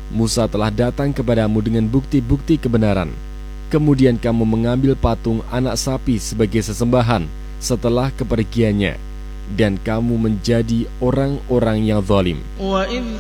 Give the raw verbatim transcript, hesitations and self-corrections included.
Musa telah datang kepadamu dengan bukti-bukti kebenaran. Kemudian kamu mengambil patung anak sapi sebagai sesembahan setelah kepergiannya, dan kamu menjadi orang-orang yang zalim.